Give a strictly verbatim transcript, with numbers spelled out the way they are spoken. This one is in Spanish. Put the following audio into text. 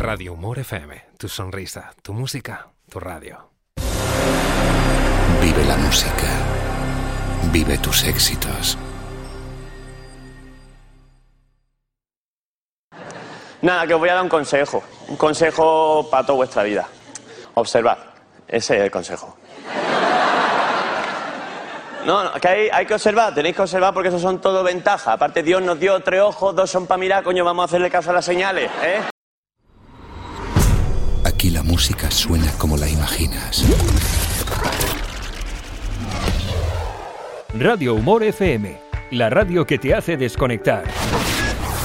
Radio Humor F M, tu sonrisa, tu música, tu radio. Vive la música. Vive tus éxitos. Nada, que os voy a dar un consejo. Un consejo para toda vuestra vida. Observad. Ese es el consejo. No, no, que hay, hay que observar, tenéis que observar porque eso son todo ventajas. Aparte, Dios nos dio tres ojos, dos son para mirar, coño, vamos a hacerle caso a las señales, ¿eh? Aquí la música suena como la imaginas. Radio Humor F M, la radio que te hace desconectar.